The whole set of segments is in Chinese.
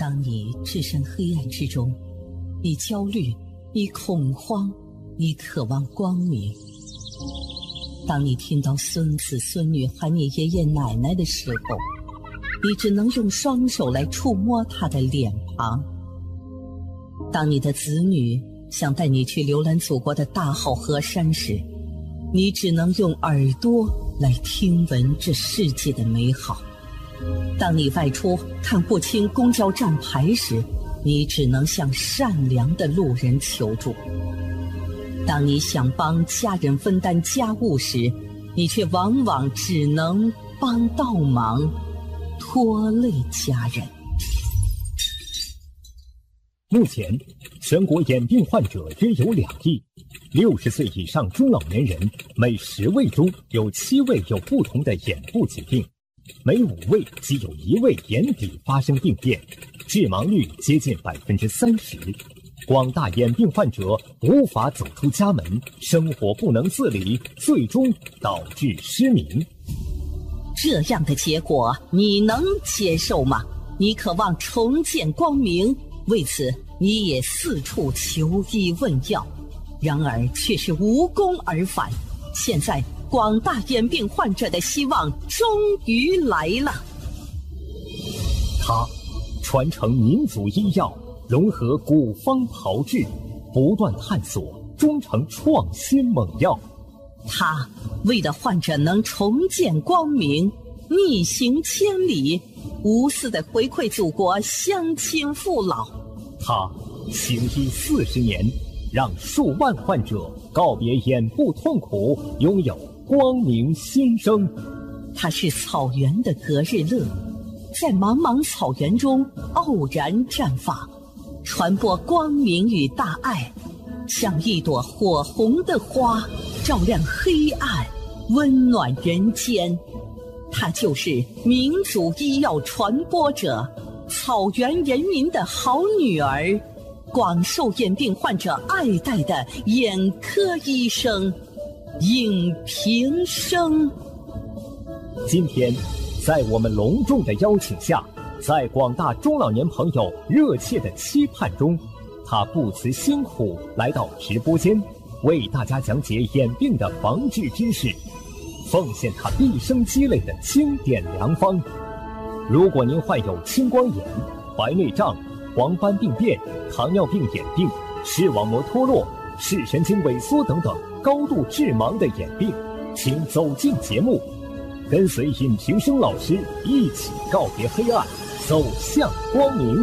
当你置身黑暗之中，你焦虑，你恐慌，你渴望光明。当你听到孙子孙女喊你爷爷奶奶的时候，你只能用双手来触摸他的脸庞。当你的子女想带你去浏览祖国的大好河山时，你只能用耳朵来听闻这世界的美好。当你外出看不清公交站牌时，你只能向善良的路人求助。当你想帮家人分担家务时，你却往往只能帮倒忙，拖累家人。 目前，全国眼病患者约有2亿，60岁以上中老年人每10位中有7位有不同的眼部疾病，每5位即有1位眼底发生病变，致盲率接近30%。广大眼病患者无法走出家门，生活不能自理，最终导致失明。 这样的结果你能接受吗？你渴望重见光明，为此你也四处求医问药，然而却是无功而返。现在广大眼病患者的希望终于来了。 他传承民族医药，融合古方炮制，不断探索，终成创新猛药。 他为了患者能重见光明，逆行千里，无私的回馈祖国乡亲父老。 他行医40年，让数万患者告别眼部痛苦，拥有光明新生。 他是草原的格日乐，在茫茫草原中傲然绽放，传播光明与大爱，像一朵火红的花，照亮黑暗，温暖人间。他就是民族医药传播者，草原人民的好女儿，广受眼病患者爱戴的眼科医生尹平生。 今天，在我们隆重的邀请下，在广大中老年朋友热切的期盼中，他不辞辛苦来到直播间，为大家讲解眼病的防治知识，奉献他毕生积累的经典良方。如果您患有青光眼、白内障、黄斑病变、糖尿病眼病、视网膜脱落、视神经萎缩等等高度致盲的眼病，请走进节目，跟随尹平生老师一起告别黑暗，走向光明。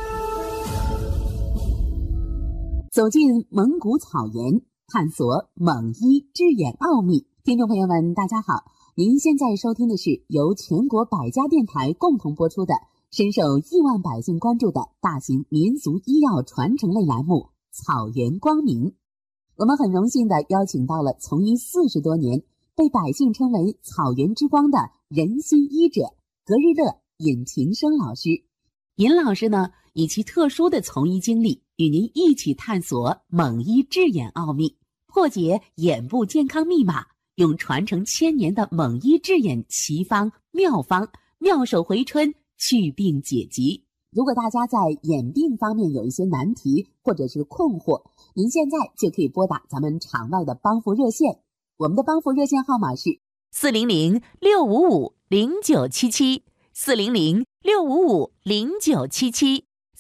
走进蒙古草原，探索蒙医治眼奥秘。听众朋友们，大家好，您现在收听的是由全国百家电台共同播出的深受亿万百姓关注的大型民族医药传承类栏目《草原光明》。我们很荣幸地邀请到了从医40多年，被百姓称为草原之光的人心医者格日乐尹平生老师。尹老师呢，以其特殊的从医经历，与您一起探索蒙医治眼奥秘，破解眼部健康密码，用传承1000年的蒙医治眼奇方妙方，妙手回春，祛病解疾。如果大家在眼病方面有一些难题或者是困惑，您现在就可以拨打咱们场外的帮扶热线，我们的帮扶热线号码是 400-655-0977 400-655-0977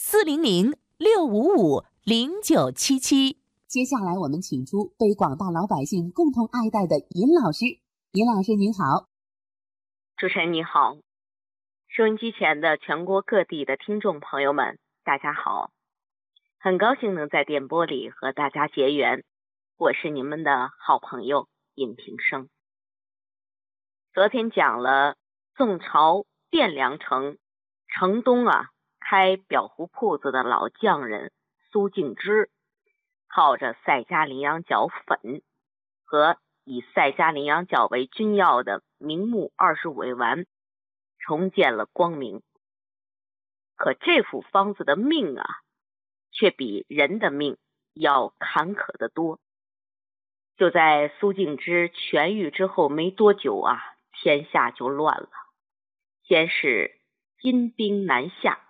400-655-0977。 接下来我们请出被广大老百姓共同爱戴的尹老师。尹老师您好。 主持人你好，收音机前的全国各地的听众朋友们大家好，很高兴能在电波里和大家结缘，我是你们的好朋友尹平生。昨天讲了宋朝汴梁城城东开裱糊铺子的老匠人苏敬之，靠着赛加羚羊角粉和以赛加羚羊角为君药的明目25味丸，重建了光明。可这副方子的命却比人的命要坎坷得多。就在苏敬之痊愈之后没多久天下就乱了。先是金兵南下，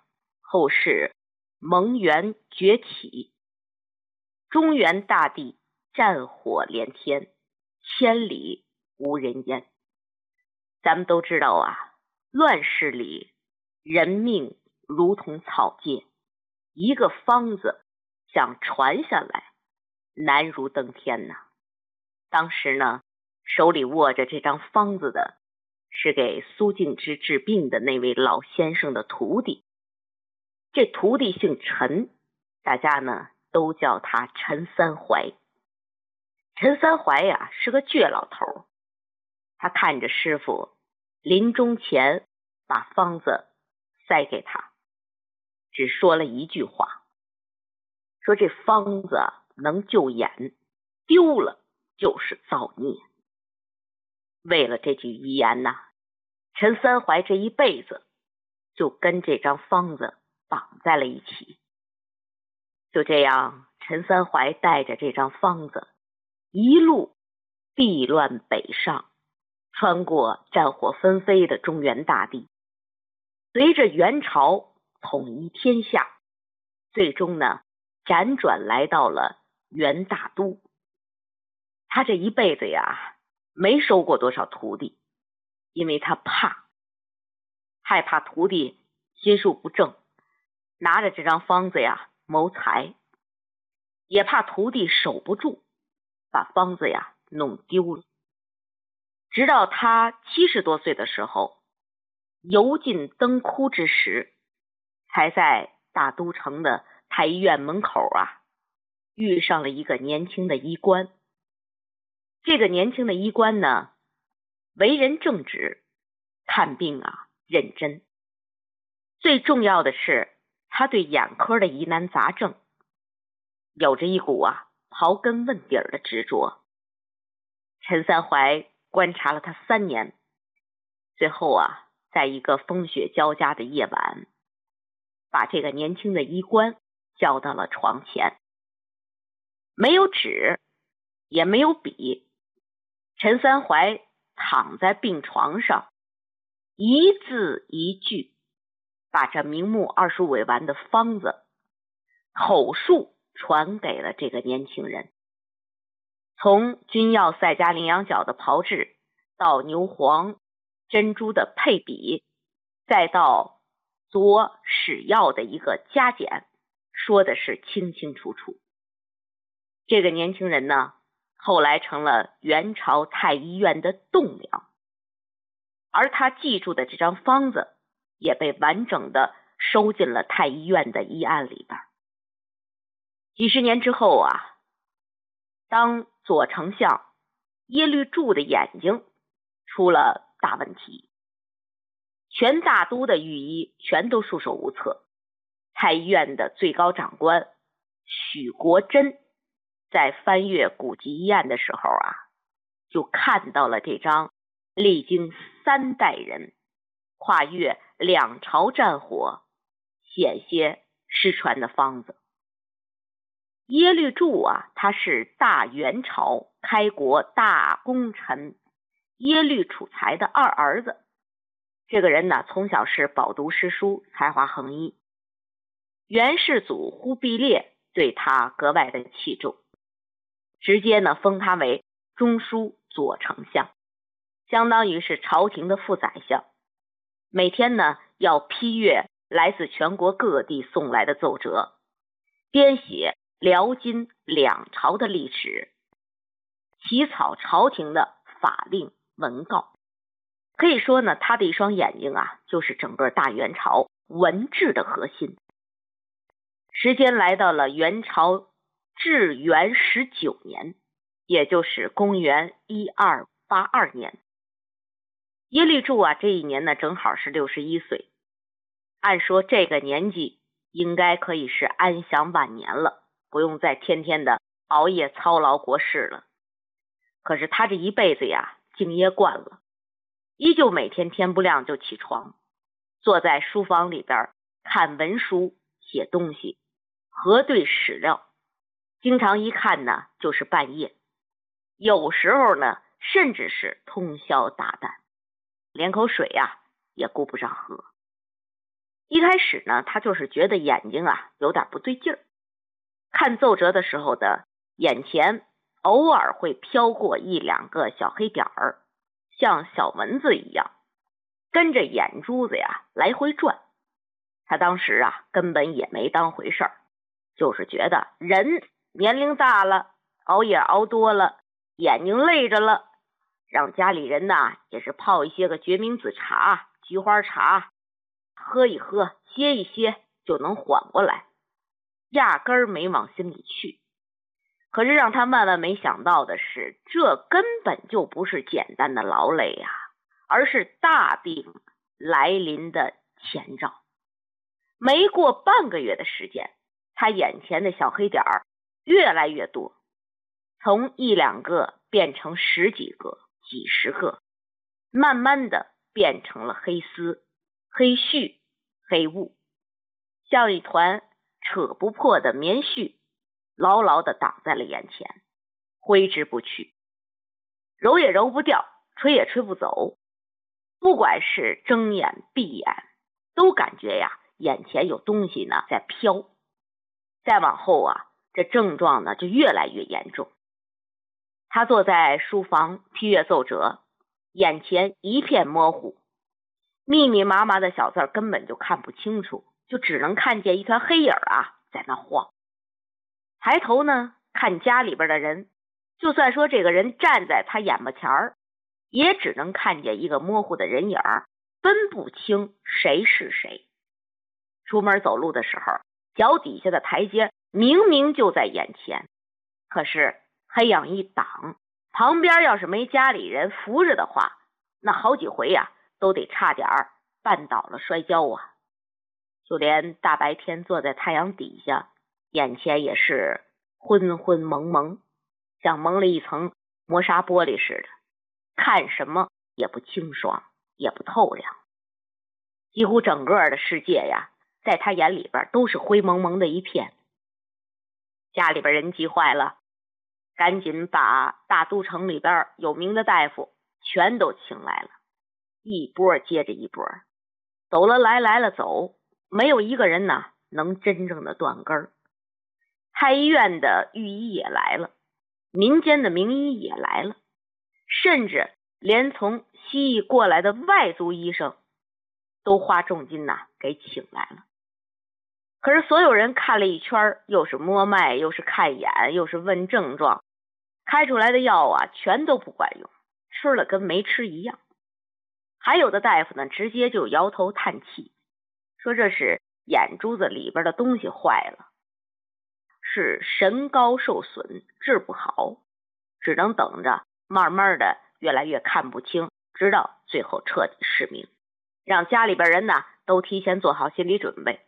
后世蒙元崛起，中原大地战火连天，千里无人烟。咱们都知道啊，乱世里人命如同草芥，一个方子想传下来难如登天呐。当时呢，手里握着这张方子的是给苏敬之治病的那位老先生的徒弟。这徒弟姓陈，大家呢都叫他陈三槐。陈三槐呀是个倔老头，他看着师傅临终前把方子塞给他，只说了一句话，说这方子能救眼，丢了就是造孽。为了这句遗言呐，陈三槐这一辈子就跟这张方子绑在了一起。就这样，陈三槐带着这张方子一路避乱北上，穿过战火纷飞的中原大地，随着元朝统一天下，最终呢辗转来到了元大都。他这一辈子呀没收过多少徒弟，因为他害怕徒弟心术不正，拿着这张方子呀谋财，也怕徒弟守不住，把方子呀弄丢了。直到他70多岁的时候，油尽灯枯之时，才在大都城的太医院门口啊遇上了一个年轻的医官。这个年轻的医官呢，为人正直，看病啊认真，最重要的是他对眼科的疑难杂症有着一股刨根问底的执着。陈三槐观察了他3年，最后在一个风雪交加的夜晚，把这个年轻的医官叫到了床前。没有纸，也没有笔，陈三槐躺在病床上，一字一句把这名目25尾丸的方子口述传给了这个年轻人。从君药赛加羚羊角的炮制，到牛黄珍珠的配比，再到佐使药的一个加减，说的是清清楚楚。这个年轻人呢，后来成了元朝太医院的栋梁，而他记住的这张方子也被完整的收进了太医院的医案里边。几十年之后当左丞相耶律柱的眼睛出了大问题，全大都的御医全都束手无策。太医院的最高长官许国珍在翻阅古籍医案的时候就看到了这张历经3代人，跨越2朝战火，险些失传的方子。耶律柱他是大元朝开国大功臣耶律楚材的2儿子。这个人呢，从小是饱读诗书，才华横溢。元世祖忽必烈对他格外的器重，直接呢封他为中书左丞相，相当于是朝廷的副宰相。每天呢要批阅来自全国各地送来的奏折，编写辽金2朝的历史，起草朝廷的法令文告。可以说呢，他的一双眼睛就是整个大元朝文治的核心。时间来到了元朝至元19年，也就是公元1282年。耶律柱这一年呢正好是61岁，按说这个年纪应该可以是安享晚年了，不用再天天的熬夜操劳国事了。可是他这一辈子敬业惯了，依旧每天天不亮就起床，坐在书房里边看文书，写东西，核对史料，经常一看呢就是半夜，有时候呢甚至是通宵达旦，连口水也顾不上喝。 一开始呢，他就是觉得眼睛有点不对劲儿，看奏折的时候的眼前偶尔会飘过一两个小黑点儿，像小蚊子一样跟着眼珠子来回转。他当时根本也没当回事儿，就是觉得人年龄大了，熬夜熬多了，眼睛累着了，让家里人也是泡一些个决明子茶、菊花茶，喝一喝，歇一歇就能缓过来，压根儿没往心里去。可是让他万万没想到的是，这根本就不是简单的劳累而是大病来临的前兆。没过半个月的时间，他眼前的小黑点儿越来越多，从一两个变成十几个、几十个，慢慢的变成了黑丝、黑絮、黑雾，像一团扯不破的棉絮，牢牢的挡在了眼前，挥之不去，揉也揉不掉，吹也吹不走。不管是睁眼闭眼，都感觉眼前有东西在飘。再往后这症状就越来越严重。他坐在书房批阅奏折，眼前一片模糊，密密麻麻的小字根本就看不清楚，就只能看见一团黑影在那晃。抬头呢，看家里边的人，就算说这个人站在他眼巴前儿，也只能看见一个模糊的人影，分不清谁是谁。出门走路的时候，脚底下的台阶明明就在眼前，可是黑影一挡，旁边要是没家里人扶着的话，那好几回都得差点绊倒了摔跤就连大白天坐在太阳底下，眼前也是昏昏蒙蒙，像蒙了一层磨砂玻璃似的，看什么也不清爽，也不透亮。几乎整个的世界在他眼里边都是灰蒙蒙的一片。家里边人急坏了，赶紧把大都城里边有名的大夫全都请来了，一波接着一波，走了来，来了走，没有一个人能真正的断根儿。太医院的御医也来了，民间的名医也来了，甚至连从西医过来的外族医生都花重金给请来了。可是所有人看了一圈，又是摸脉，又是看眼，又是问症状，开出来的药全都不管用，吃了跟没吃一样。还有的大夫呢，直接就摇头叹气，说这是眼珠子里边的东西坏了，是神高受损，治不好，只能等着慢慢的越来越看不清，直到最后彻底失明，让家里边人都提前做好心理准备。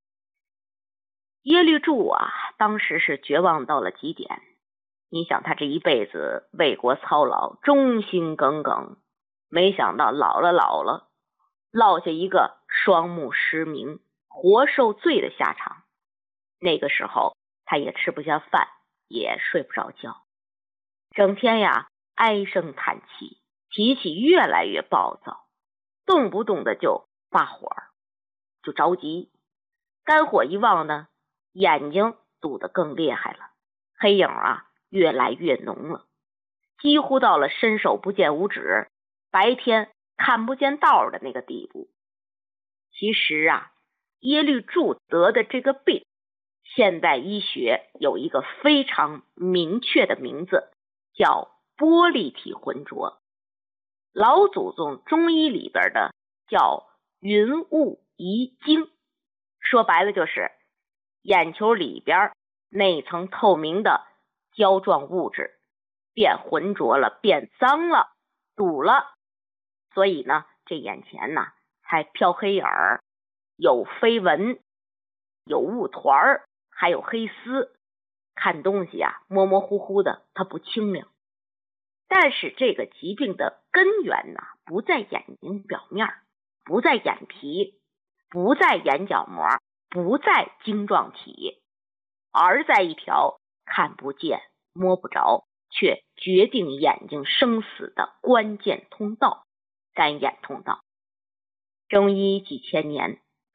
耶律柱当时是绝望到了极点。你想他这一辈子为国操劳，忠心耿耿，没想到老了落下一个双目失明，活受罪的下场。那个时候他也吃不下饭，也睡不着觉，整天唉声叹气，脾气越来越暴躁，动不动的就发火，就着急。肝火一旺呢，眼睛堵得更厉害了，黑影越来越浓了，几乎到了伸手不见五指，白天看不见道的那个地步。其实耶律柱得的这个病，现代医学有一个非常明确的名字，叫玻璃体浑浊。老祖宗中医里边的叫云雾遗精，说白了就是眼球里边那层透明的胶状物质变浑浊了，变脏了，堵了，所以呢这眼前才飘黑影儿，有飞蚊，有雾团，还有黑丝，看东西模模糊糊的，它不清亮。但是这个疾病的根源不在眼睛表面，不在眼皮，不在眼角膜，不在晶状体，而在一条看不见摸不着却决定眼睛生死的关键通道，单眼通道。中医几千年，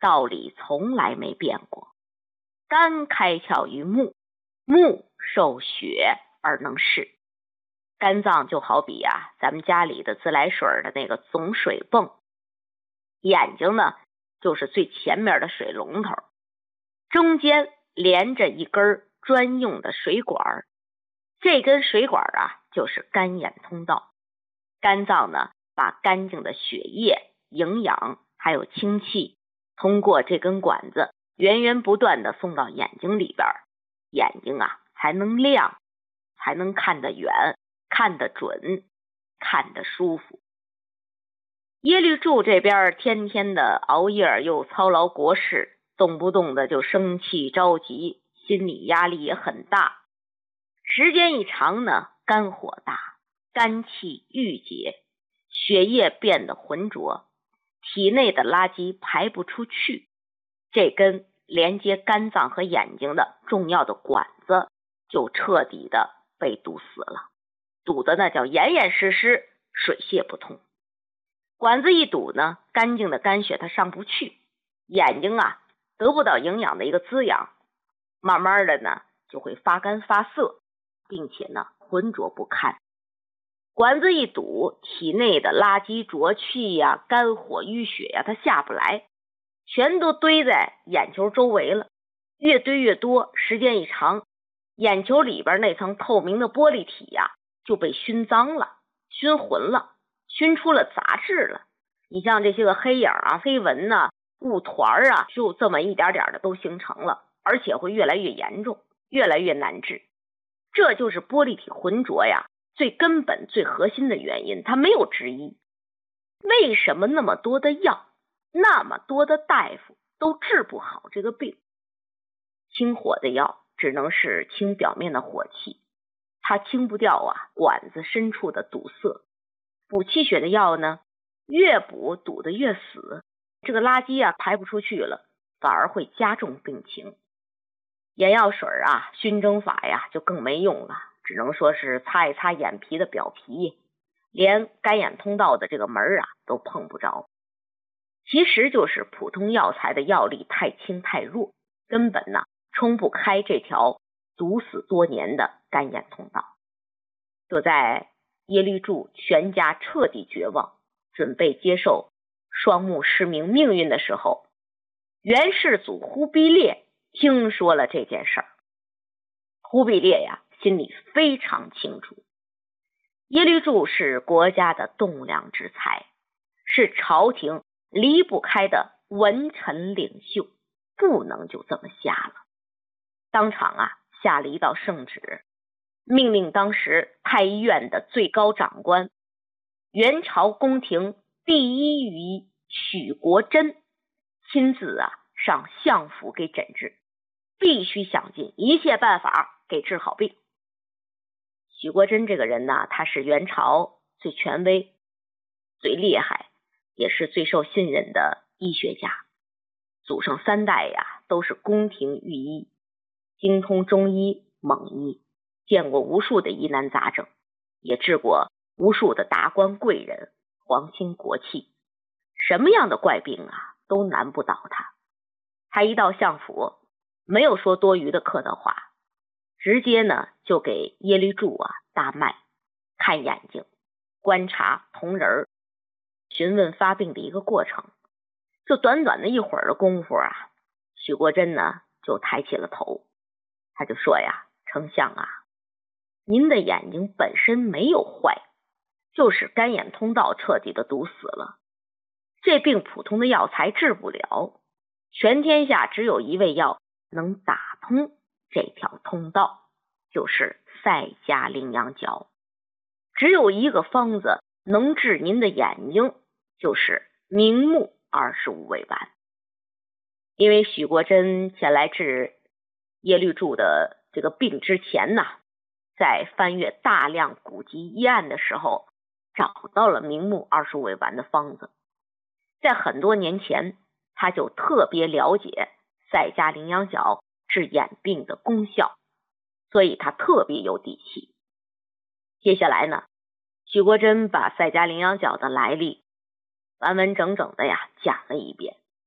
道理从来没变过。肝开窍于目，目受血而能视。肝脏就好比咱们家里的自来水的那个总水泵，眼睛呢就是最前面的水龙头，中间连着一根专用的水管，这根水管就是肝眼通道。肝脏呢把干净的血液、营养还有氢气通过这根管子源源不断的送到眼睛里边，眼睛才能亮，才能看得远，看得准，看得舒服。耶律柱这边天天的熬夜又操劳国事，动不动的就生气着急，心理压力也很大。时间一长呢，肝火大，肝气郁结，血液变得浑浊，体内的垃圾排不出去，这根连接肝脏和眼睛的重要的管子就彻底的被堵死了，堵的那叫严严实实，水泄不通。管子一堵呢，干净的肝血它上不去，眼睛得不到营养的一个滋养，慢慢的呢就会发干发涩，并且呢浑浊不堪。管子一堵，体内的垃圾浊气肝火淤血它下不来，全都堆在眼球周围了，越堆越多，时间一长，眼球里边那层透明的玻璃体就被熏脏了，熏浑了，熏出了杂质了。你像这些个黑影黑纹雾团就这么一点点的都形成了，而且会越来越严重，越来越难治。这就是玻璃体浑浊最根本最核心的原因，它没有之一。为什么那么多的药，那么多的大夫都治不好这个病？清火的药只能是清表面的火气，它清不掉管子深处的堵塞。补气血的药呢，越补堵得越死，这个垃圾排不出去了，反而会加重病情。眼药水熏蒸法就更没用了，只能说是擦一擦眼皮的表皮，连肝眼通道的这个门都碰不着。其实就是普通药材的药力太轻太弱，根本冲不开这条堵死多年的肝眼通道。就在耶律柱全家彻底绝望，准备接受双目失明命运的时候，元世祖忽必烈听说了这件事儿。忽必烈心里非常清楚，耶律柱是国家的栋梁之才，是朝廷离不开的文臣领袖，不能就这么下了。当场下了一道圣旨，命令当时太医院的最高长官，元朝宫廷第一御医许国珍亲自上相府给诊治，必须想尽一切办法给治好病。许国珍这个人他是元朝最权威、最厉害，也是最受信任的医学家。祖上3代都是宫廷御医，精通中医、蒙医，见过无数的疑难杂症，也治过无数的达官贵人、皇亲国戚，什么样的怪病都难不倒他。他一到相府，没有说多余的客套话，直接呢就给耶律柱搭脉、看眼睛、观察瞳仁、询问发病的一个过程。就短短的一会儿的功夫许国珍呢就抬起了头，他就说丞相您的眼睛本身没有坏，就是肝眼通道彻底的堵死了，这病普通的药材治不了，全天下只有一味药能打通这条通道，就是赛迦羚羊角。只有一个方子能治您的眼睛，就是明目25味丸。因为许国珍前来治耶律柱的这个病之前在翻阅大量古籍医案的时候，找到了明目25味丸的方子。在很多年前，他就特别了解赛迦羚羊角治眼病的功效，所以他特别有底气。接下来呢，许国珍把赛迦羚羊角的来历完完整整的讲了一遍。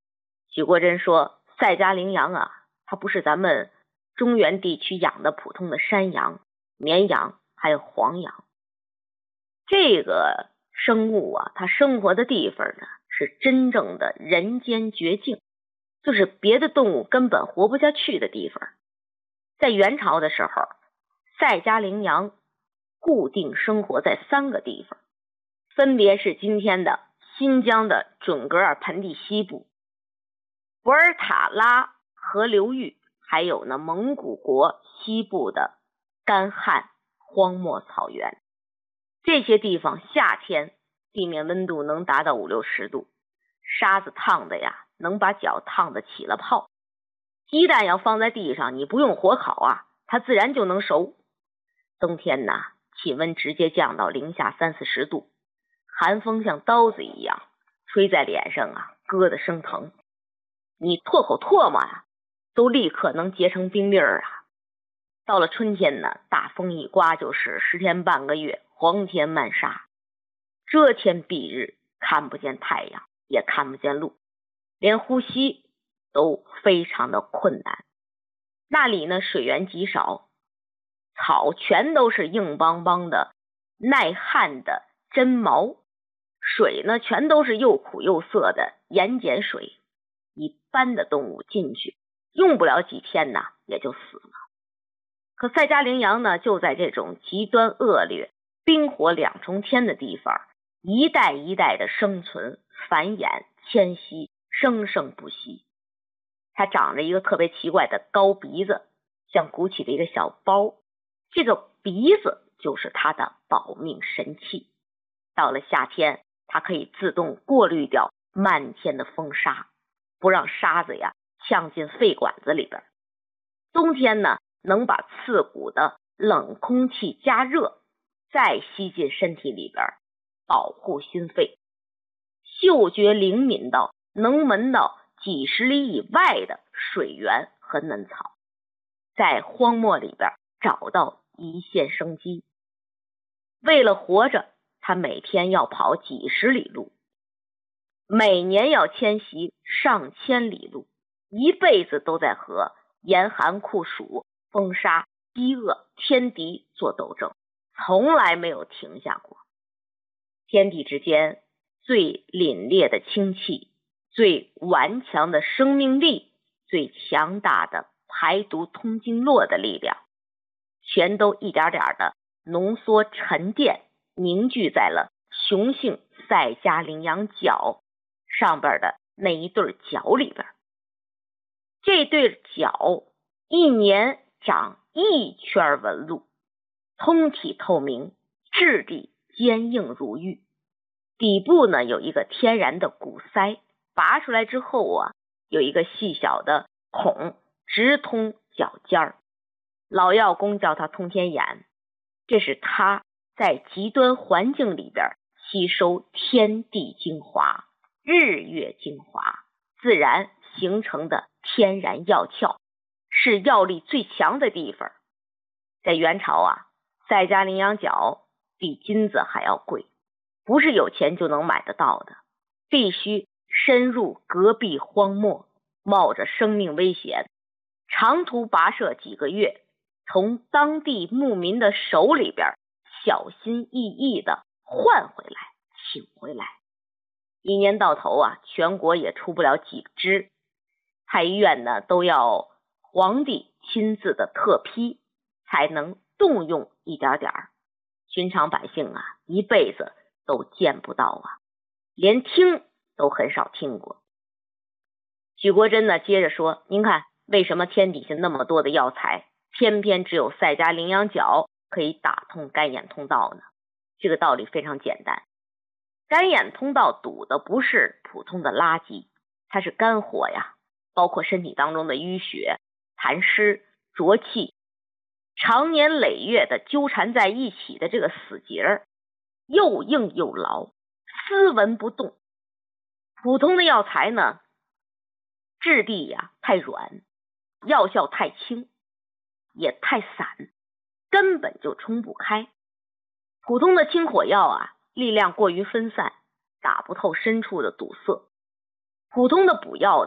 许国珍说，赛家羚羊啊，它不是咱们中原地区养的普通的山羊、绵羊还有黄羊，这个生物啊，它生活的地方呢是真正的人间绝境，就是别的动物根本活不下去的地方。在元朝的时候，赛家羚羊固定生活在3个地方，分别是今天的新疆的准格尔盆地西部、博尔塔拉河流域，还有呢蒙古国西部的干旱荒漠草原。这些地方夏天地面温度能达到5、60度，沙子烫的呀，能把脚烫得起了泡。鸡蛋要放在地上，你不用火烤啊，它自然就能熟。冬天呢，气温直接降到零下30、40度，寒风像刀子一样吹在脸上啊，割得生疼。你唾口唾沫啊，都立刻能结成冰粒儿啊。到了春天呢，大风一刮就是10天半个月，黄天漫沙，遮天蔽日，看不见太阳，也看不见路，连呼吸都非常的困难。那里呢，水源极少，草全都是硬邦邦的耐旱的针毛，水呢全都是又苦又涩的盐碱水，一般的动物进去用不了几天呢也就死了。可赛家羚羊呢，就在这种极端恶劣、冰火2重天的地方，一代一代的生存、繁衍、迁徙，生生不息。它长着一个特别奇怪的高鼻子，像鼓起的一个小包，这个鼻子就是它的保命神器。到了夏天，它可以自动过滤掉漫天的风沙，不让沙子呀呛进肺管子里边。冬天呢，能把刺骨的冷空气加热，再吸进身体里边，保护心肺。嗅觉灵敏到能闻到几十里以外的水源和嫩草，在荒漠里边找到一线生机。为了活着，他每天要跑几十里路，每年要迁徙上千里路，一辈子都在和严寒酷暑、风沙、饥饿、天敌做斗争，从来没有停下过。天地之间最凛冽的氢气，最顽强的生命力，最强大的排毒通经络的力量，全都一点点的浓缩沉淀，凝聚在了雄性赛家羚羊角上边的那一对角里边。这对角一年长1圈纹路，通体透明，质地坚硬如玉。底部呢有一个天然的骨塞，拔出来之后啊，有一个细小的孔直通脚尖儿。老药工叫它通天眼，这是它在极端环境里边吸收天地精华、日月精华，自然形成的天然药鞘，是药力最强的地方。在元朝啊，赛家羚羊角比金子还要贵，不是有钱就能买得到的，必须深入戈壁荒漠，冒着生命危险，长途跋涉几个月，从当地牧民的手里边小心翼翼的换回来、请回来。一年到头啊，全国也出不了几只，太医院呢都要皇帝亲自的特批，才能动用一点点，寻常百姓啊一辈子都见不到啊，连听都很少听过。许国珍呢接着说，您看为什么天底下那么多的药材，偏偏只有赛家羚羊角可以打通肝眼通道呢？这个道理非常简单，肝眼通道堵的不是普通的垃圾，它是肝火呀，包括身体当中的淤血、痰湿、浊气，常年累月的纠缠在一起的这个死结，又硬又牢，丝纹不动。普通的药材呢，质地呀太软，药效太轻，也太散，根本就冲不开。普通的清火药啊，力量过于分散，打不透深处的堵塞。普通的补药呢，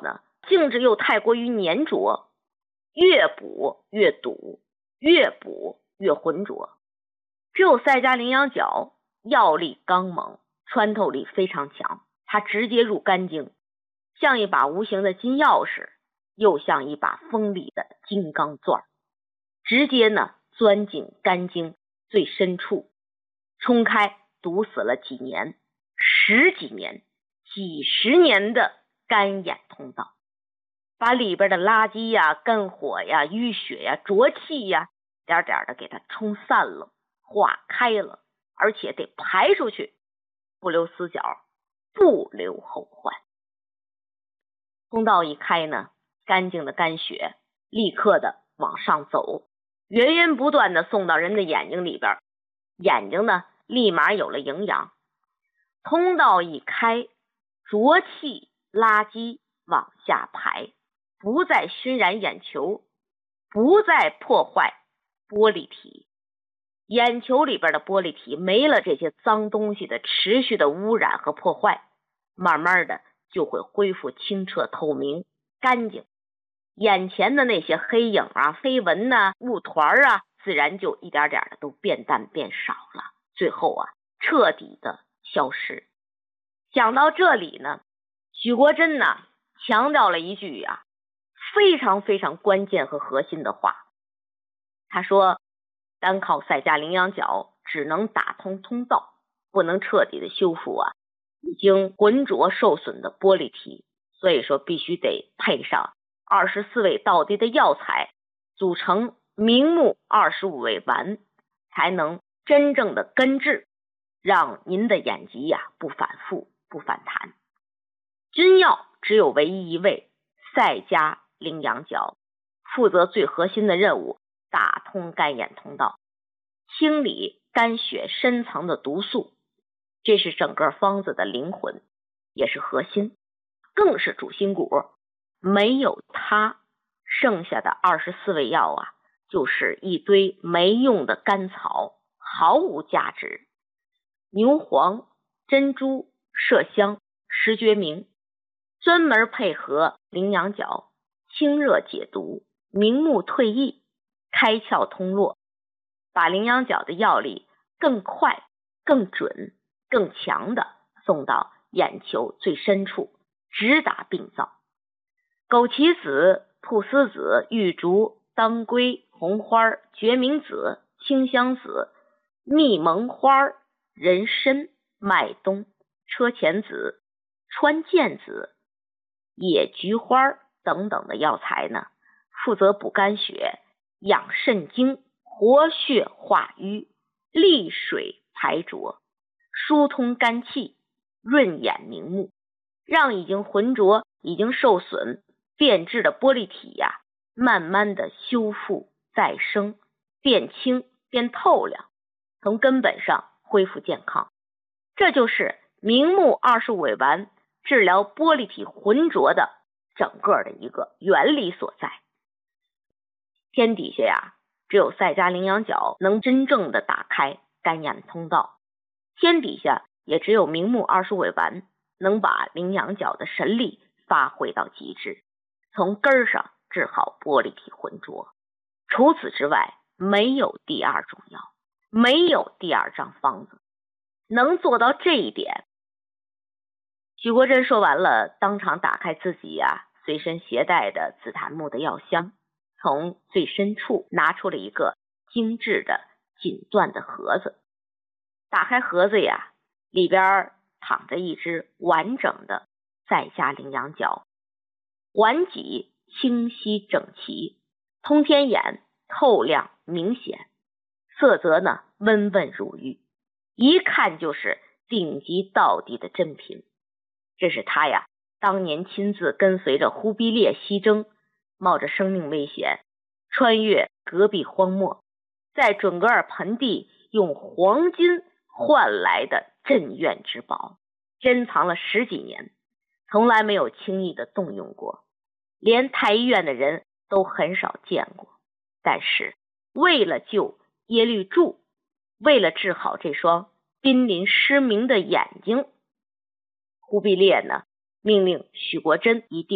性质又太过于粘着，越补越堵，越补越浑浊。只有赛迦羚羊角药力刚猛，穿透力非常强，它直接入肝经，像一把无形的金钥匙，又像一把锋利的金刚钻，直接呢钻进肝经最深处，冲开堵死了几年、10几年、几十年的肝眼通道，把里边的垃圾呀、肝火呀、淤血呀、浊气呀，点点的给它冲散了、化开了，而且得排出去，不留死角，不留后患。通道一开呢，干净的肝血立刻的往上走，源源不断的送到人的眼睛里边，眼睛呢立马有了营养。通道一开，浊气垃圾往下排，不再熏染眼球，不再破坏玻璃体。眼球里边的玻璃体没了这些脏东西的持续的污染和破坏，慢慢的就会恢复清澈透明干净，眼前的那些黑影啊、飞蚊啊、雾团啊，自然就一点点的都变淡变少了，最后啊彻底的消失。讲到这里呢，许国珍呢强调了一句啊非常非常关键和核心的话，他说单靠赛迦羚羊角只能打通通道，不能彻底的修复啊已经浑浊受损的玻璃体，所以说必须得配上24味道地的药材，组成明目25味丸，才能真正的根治，让您的眼疾呀不反复不反弹。君药只有唯一一味赛迦羚羊角，负责最核心的任务，打通肝眼通道，清理肝血深层的毒素，这是整个方子的灵魂，也是核心，更是主心骨。没有它，剩下的24味药啊就是一堆没用的甘草，毫无价值。牛黄、珍珠、麝香、石决明专门配合羚羊角，清热解毒，明目退翳，开窍通络，把羚羊角的药力更快、更准、更强的送到眼球最深处，直达病灶。枸杞子、菟丝子、玉竹、当归、红花、决明子、清香子、蜜蒙花、人参、麦冬、车前子、川涧子、野菊花等等的药材呢，负责补肝血、养肾精、活血化瘀、利水排浊、疏通肝气、润眼明目，让已经浑浊、已经受损变质的玻璃体呀，慢慢的修复再生，变清变透亮，从根本上恢复健康。这就是明目25味丸治疗玻璃体浑浊的整个的一个原理所在。天底下呀，只有赛迦羚羊角能真正的打开肝眼通道，天底下也只有明目25味丸能把羚羊角的神力发挥到极致，从根上治好玻璃体浑浊。除此之外，没有第二种药，没有第二张方子能做到这一点。许国珍说完了，当场打开自己随身携带的紫檀木的药箱，从最深处拿出了一个精致的锦缎的盒子。打开盒子里边躺着一只完整的赛迦羚羊角，环脊清晰整齐，通天眼透亮明显，色泽呢温润如玉，一看就是顶级道地的珍品。这是他当年亲自跟随着忽必烈西征，冒着生命危险穿越戈壁荒漠，在准噶尔盆地用黄金换来的镇院之宝，珍藏了10几年，从来没有轻易的动用过，连太医院的人都很少见过。但是为了救耶律柱，为了治好这双濒临失明的眼睛，忽必烈呢命令许国珍一定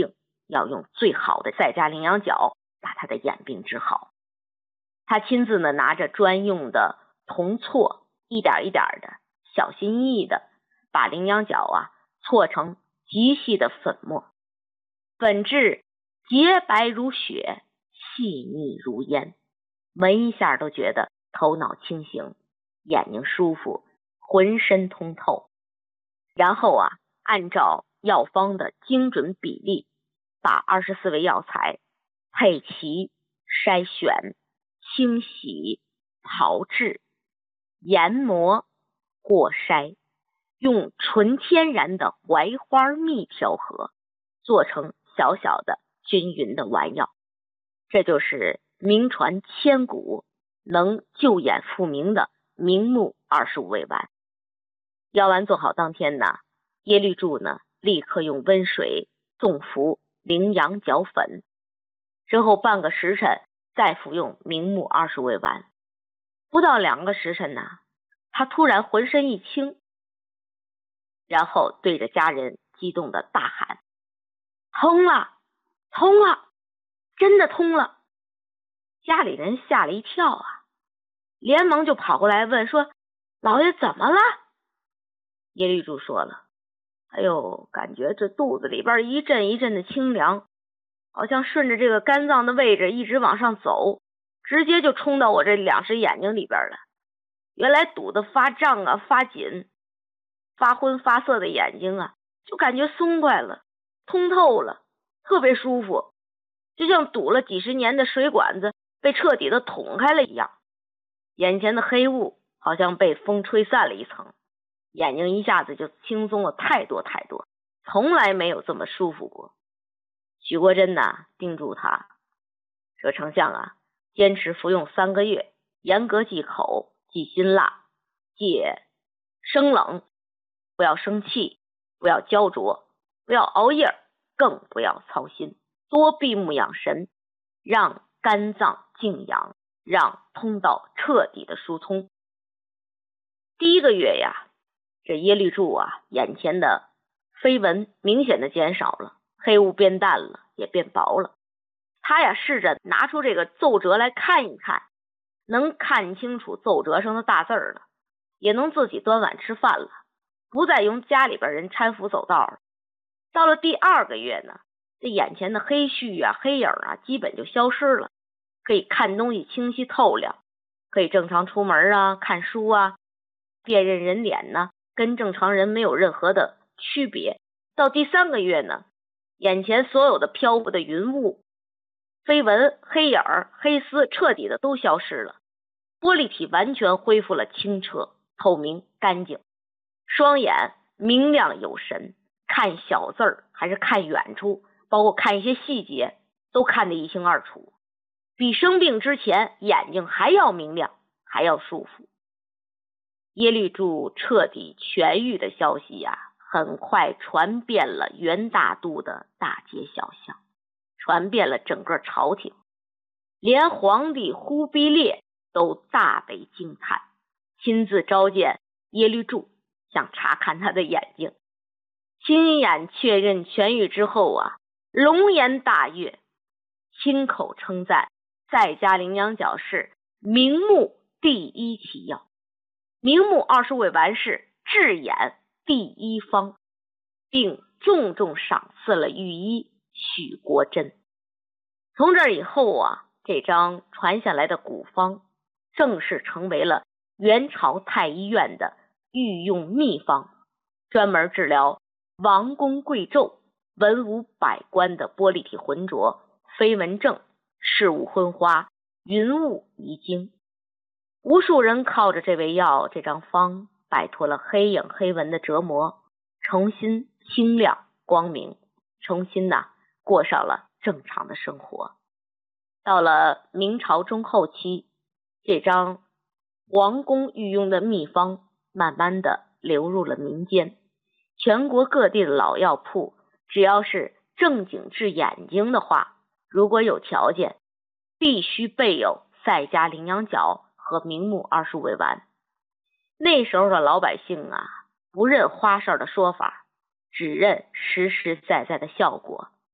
要用最好的赛迦羚羊角把他的眼病治好。他亲自呢拿着专用的铜锉，一点一点的小心翼翼的把羚羊角搓成极细的粉末，粉质洁白如雪，细腻如烟，闻一下都觉得头脑清醒，眼睛舒服，浑身通透。然后按照药方的精准比例，把24味药材配齐、筛选、清洗、炮制、研磨、过筛，用纯天然的槐花蜜调和，做成小小的均匀的丸药。这就是名传千古，能救眼复明的明目25味丸。药丸做好当天呢，耶律柱呢立刻用温水纵服羚羊角粉，之后半个时辰再服用明目20味丸。不到2个时辰呢，他突然浑身一轻，然后对着家人激动的大喊：通了，通了，真的通了！家里人吓了一跳连忙就跑过来问说：老爷怎么了？耶律柱说了：哎呦，感觉这肚子里边一阵一阵的清凉，好像顺着这个肝脏的位置一直往上走，直接就冲到我这2只眼睛里边了。原来堵得发胀发紧、发昏发涩的眼睛就感觉松快了，通透了，特别舒服，就像堵了几十年的水管子被彻底的捅开了一样。眼前的黑雾好像被风吹散了一层，眼睛一下子就轻松了太多太多，从来没有这么舒服过。许国珍叮嘱他说：丞相坚持服用3个月，严格忌口，忌辛辣，戒生冷，不要生气，不要焦灼，不要熬夜，更不要操心，多闭目养神，让肝脏静养，让通道彻底的疏通。第1个月这耶律柱眼前的飞蚊明显的减少了，黑雾变淡了，也变薄了。他试着拿出这个奏折来看一看，能看清楚奏折上的大字了，也能自己端碗吃饭了，不再用家里边人搀扶走道了。到了第2个月呢，这眼前的黑絮黑影基本就消失了，可以看东西清晰透亮，可以正常出门看书辨认人脸跟正常人没有任何的区别。到第3个月呢，眼前所有的漂浮的云雾、飞蚊、黑影、黑丝彻底的都消失了，玻璃体完全恢复了清澈、透明、干净，双眼明亮有神，看小字儿还是看远处，包括看一些细节都看得一清二楚，比生病之前眼睛还要明亮，还要舒服。耶律柱彻底痊愈的消息很快传遍了元大都的大街小巷，传遍了整个朝廷，连皇帝忽必烈都大为惊叹，亲自召见耶律柱，想查看他的眼睛。亲眼确认痊愈之后龙颜大悦，亲口称赞赛迦羚羊角是明目第1奇药，明目20味丸是治眼第1方，并重重赏赐了御医许国珍。从这以后这张传下来的古方正式成为了元朝太医院的御用秘方，专门治疗王公贵胄、文武百官的玻璃体浑浊、飞蚊症、事物昏花、云雾遗精。无数人靠着这味药、这张方摆脱了黑影黑蚊的折磨，重新清亮光明，重新过上了正常的生活。到了明朝中后期，这张皇宫御用的秘方慢慢的流入了民间，全国各地的老药铺，只要是正经治眼睛的话，如果有条件，必须备有赛迦羚羊角和明目20味丸。那时候的老百姓不认花哨的说法，只认实实在在的效果。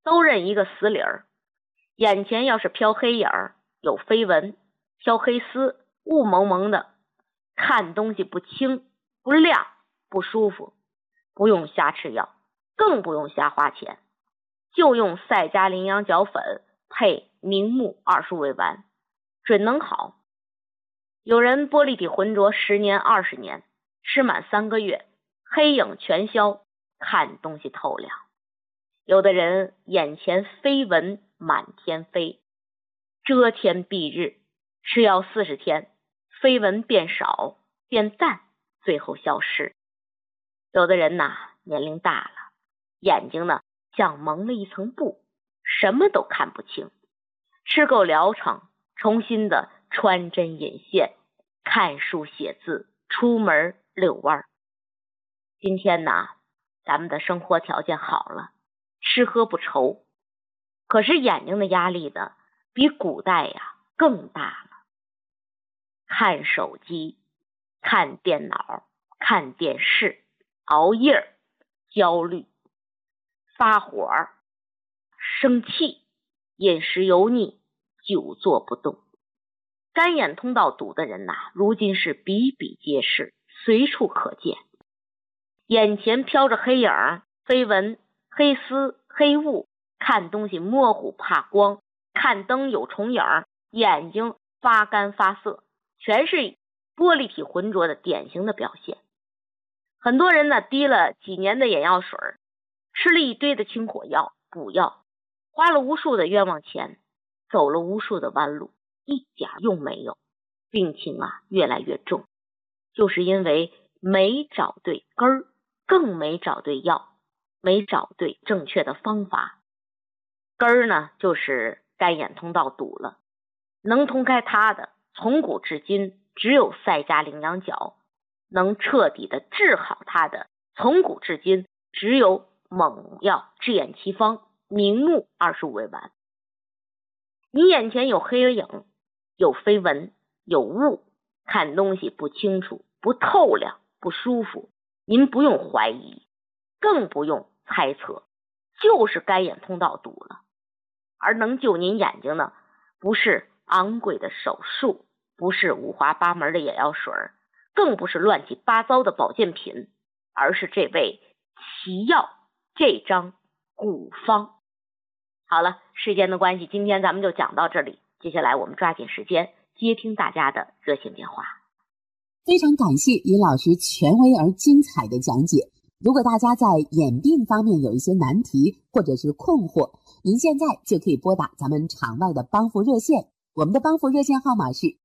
都认一个死理儿，眼前要是飘黑影儿，有飞蚊，飘黑丝，雾蒙蒙的，看东西不清，不亮，不舒服，不用瞎吃药，更不用瞎花钱，就用赛加羚羊角粉配明目25味丸，准能好。有人玻璃体浑浊10年20年，吃满3个月，黑影全消，看东西透亮。有的人眼前飞蚊满天飞，遮天蔽日，吃药40天，飞蚊变少变淡，最后消失。有的人年龄大了，眼睛像蒙了一层布，什么都看不清，吃够疗程，重新的穿针引线，看书写字，出门遛弯。今天咱们的生活条件好了，吃喝不愁，可是眼睛的压力比古代更大了。看手机，看电脑，看电视，熬夜，焦虑，发火，生气，饮食油腻，久坐不动。干眼通道堵的人如今是比比皆是，随处可见。眼前飘着黑影，飞蚊，黑丝，黑雾，看东西模糊怕光，看灯有重影，眼睛发干发涩，全是玻璃体浑浊的典型的表现。很多人滴了几年的眼药水，吃了一堆的清火药补药，花了无数的冤枉钱，走了无数的弯路，一点用没有，病情越来越重，就是因为没找对根儿，更没找对药，没找对正确的方法。根儿就是干眼通道堵了，能通开它的从古至今只有赛加羚羊角，能彻底的治好它的从古至今只有猛药治眼奇方明目25味丸。你眼前有黑影，有飞蚊，有雾，看东西不清楚，不透亮，不舒服，您不用怀疑，更不用猜测，就是干眼通道堵了。而能救您眼睛的不是昂贵的手术，不是五花八门的眼药水，更不是乱七八糟的保健品，而是这味奇药，这张古方。好了，时间的关系，今天咱们就讲到这里，接下来我们抓紧时间接听大家的热线电话。 非常感谢尹老师权威而精彩的讲解。如果大家在眼病方面有一些难题或者是困惑，您现在就可以拨打咱们场外的帮扶热线，我们的帮扶热线号码是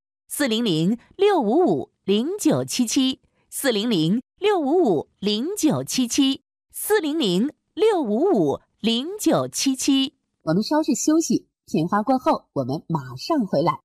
400-655-0977 400-655-0977 400-655-0977。 我们稍事休息，片花过后我们马上回来。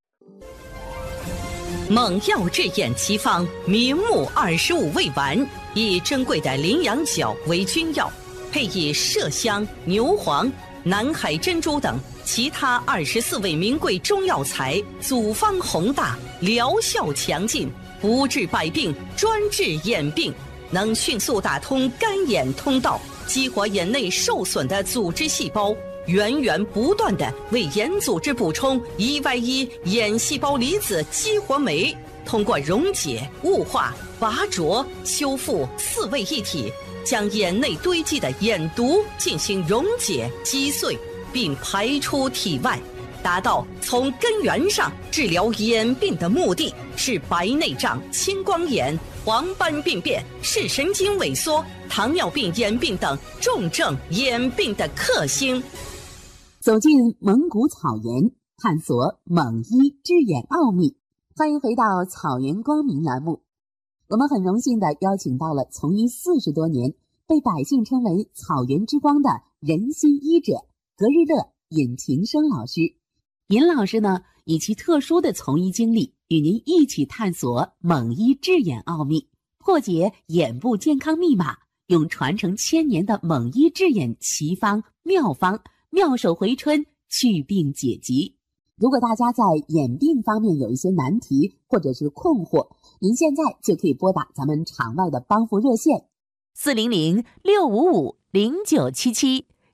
猛药治眼奇方明目25味丸，以珍贵的羚羊角为君药，配以麝香、牛黄、南海珍珠等其他24味名贵中药材，组方宏大，疗效强劲，不治百病，专治眼病，能迅速打通干眼通道，激活眼内受损的组织细胞，源源不断地为眼组织补充1Y1眼细胞离子激活酶，通过溶解、雾化、拔灼、修复4位一体，将眼内堆积的眼毒进行溶解、击碎，并排出体外，达到从根源上治疗眼病的目的，是白内障、青光眼、黄斑病变、视神经萎缩、糖尿病眼病等重症眼病的克星。 走进蒙古草原，探索蒙医治眼奥秘。欢迎回到草原光明栏目。我们很荣幸地邀请到了从医40多年，被百姓称为草原之光的人心医者格日乐尹廷生老师。尹老师呢，以其特殊的从医经历，与您一起探索蒙医治眼奥秘，破解眼部健康密码，用传承1000年的蒙医治眼奇方妙方，妙手回春，祛病解疾。如果大家在眼病方面有一些难题或者是困惑，您现在就可以拨打咱们场外的帮扶热线 400-655-0977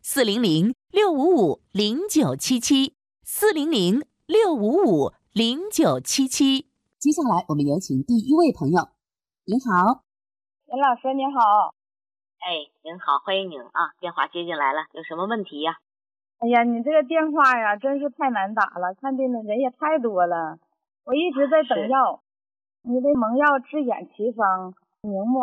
400-655-0977，400-655-0977。 接下来我们有请第一位朋友。您好， 严老师您好。 哎，您好，欢迎您啊，电话接进来了，有什么问题呀？ 哎呀，你这个电话呀，真是太难打了，看病的人也太多了，我一直在等药。你的蒙药治眼奇方明目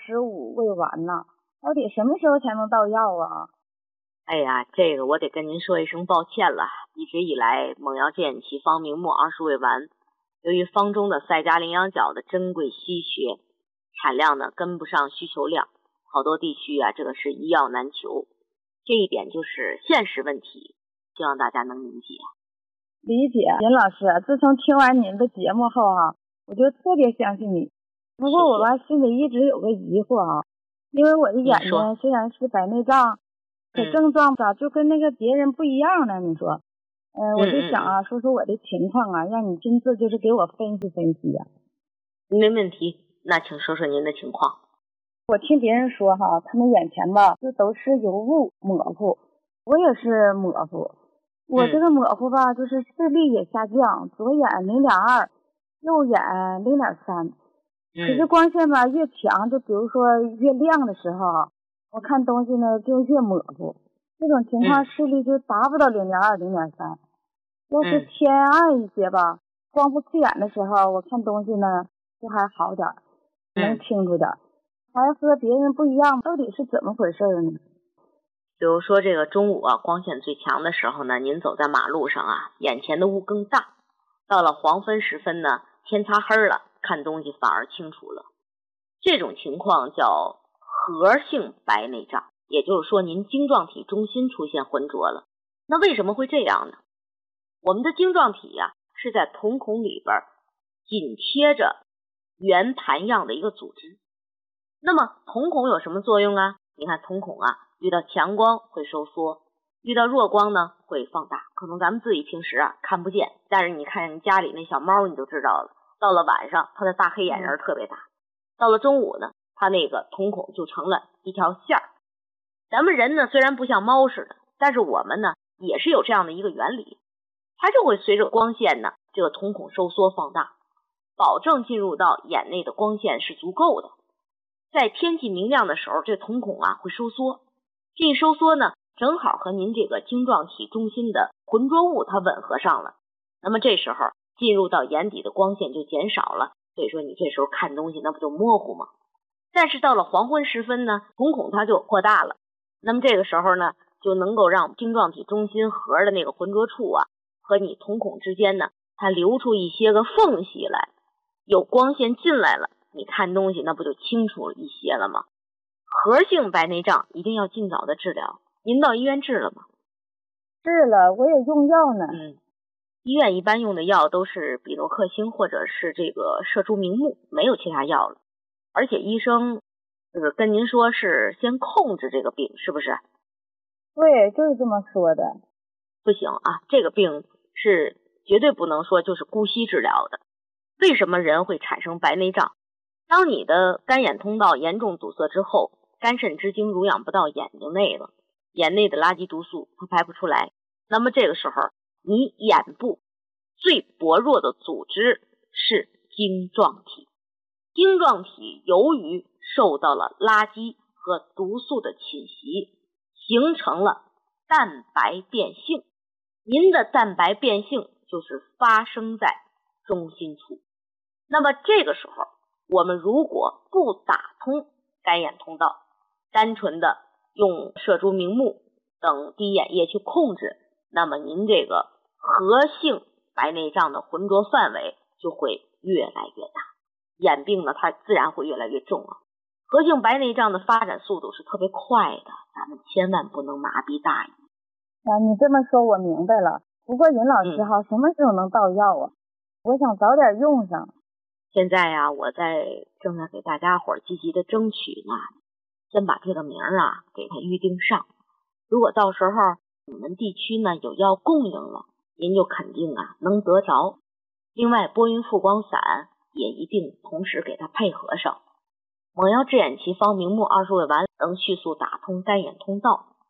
25未完呢，到底什么时候才能到药啊？ 哎呀，这个我得跟您说一声抱歉了，一直以来蒙药治眼奇方明目20未完，由于方中的赛迦羚羊角的珍贵稀缺，产量呢跟不上需求量，好多地区啊这个是一药难求，这一点就是现实问题，希望大家能理解。 理解，严老师，自从听完您的节目后啊，我就特别相信你。不过我吧心里一直有个疑惑啊，因为我的眼睛虽然是白内障，可症状咋就跟那个别人不一样呢？你说，我就想啊，说说我的情况啊，让你亲自就是给我分析分析呀。 没问题，那请说说您的情况。 我听别人说哈，他们眼前吧就都是有雾模糊，我也是模糊。我这个模糊吧，就是视力也下降，左眼0.2，右眼0.3。可是光线吧越强，就比如说越亮的时候，我看东西呢就越模糊。这种情况视力就达不到0.2、0.3。要是天暗一些吧，光不刺眼的时候，我看东西呢就还好点，能清楚点。还和别人不一样，到底是怎么回事呢？ 比如说这个中午啊，光线最强的时候呢，您走在马路上啊，眼前的雾更大。到了黄昏时分呢，天擦黑了，看东西反而清楚了。这种情况叫核性白内障，也就是说您晶状体中心出现浑浊了。那为什么会这样呢？我们的晶状体呀，是在瞳孔里边紧贴着圆盘样的一个组织。那么瞳孔有什么作用啊？你看瞳孔啊，遇到强光会收缩，遇到弱光呢会放大。可能咱们自己平时啊看不见，但是你看家里那小猫你就知道了，到了晚上它的大黑眼仁特别大，到了中午呢它那个瞳孔就成了一条线儿。咱们人呢虽然不像猫似的，但是我们呢也是有这样的一个原理，它就会随着光线呢这个瞳孔收缩放大，保证进入到眼内的光线是足够的。在天气明亮的时候，这瞳孔啊会收缩，这一收缩呢正好和您这个晶状体中心的浑浊物它吻合上了，那么这时候进入到眼底的光线就减少了，所以说你这时候看东西那不就模糊吗？但是到了黄昏时分呢，瞳孔它就扩大了，那么这个时候呢就能够让晶状体中心核的那个浑浊处啊和你瞳孔之间呢它留出一些个缝隙来，有光线进来了，你看东西那不就清楚了一些了吗？核性白内障一定要尽早的治疗。您到医院治了吗？ 治了，我也用药呢。 医院一般用的药都是比诺克星或者是这个射出明目，没有其他药了。而且医生跟您说是先控制这个病，是不是？ 对，就是这么说的。 不行啊，这个病是绝对不能说就是姑息治疗的。为什么人会产生白内障？当你的干眼通道严重堵塞之后，肝肾之精濡养不到眼睛内了，眼内的垃圾毒素它排不出来，那么这个时候你眼部最薄弱的组织是晶状体。晶状体由于受到了垃圾和毒素的侵袭，形成了蛋白变性。您的蛋白变性就是发生在中心处。那么这个时候我们如果不打通干眼通道，单纯的用射出明目等滴眼液去控制，那么您这个核性白内障的浑浊范围就会越来越大，眼病呢它自然会越来越重啊。核性白内障的发展速度是特别快的，咱们千万不能麻痹大意。 你这么说我明白了。不过尹老师哈，什么时候能到药啊？我想早点用上。 现在呀，我正在给大家伙积极的争取呢，先把这个名啊给它预定上。如果到时候你们地区呢有药供应了，您就肯定啊能得着。另外拨云复光散也一定同时给它配合上。蒙药治眼奇方明目20未完能迅速打通干眼通道。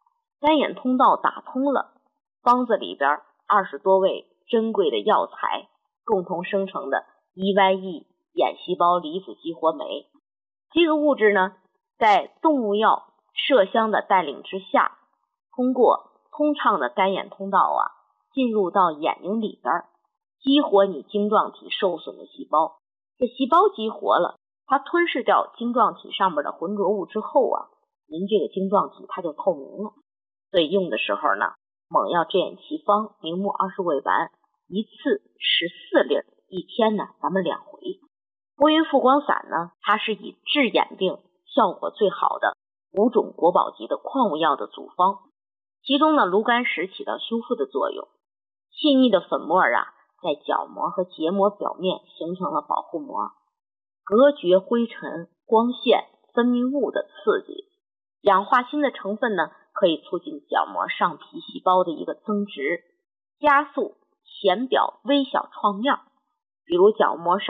干眼通道打通了，方子里边20多味珍贵的药材共同生成的 EYE 眼细胞离子激活酶。这个物质呢，在动物药麝香的带领之下，通过通畅的干眼通道进入到眼睛里边，激活你晶状体受损的细胞。这细胞激活了，它吞噬掉晶状体上面的浑浊物之后您这个晶状体它就透明了。所以用的时候呢，猛药治眼奇方明目20味丸，一次14粒，一天呢咱们2回。拨云复光散呢，它是以治眼病效果最好的5种国宝级的矿物药的组方，其中呢芦甘石起到修复的作用，细腻的粉末在角膜和结膜表面形成了保护膜，隔绝灰尘、光线、分泌物的刺激。氧化锌的成分呢，可以促进角膜上皮细胞的一个增殖，加速浅表微小创面，比如角膜上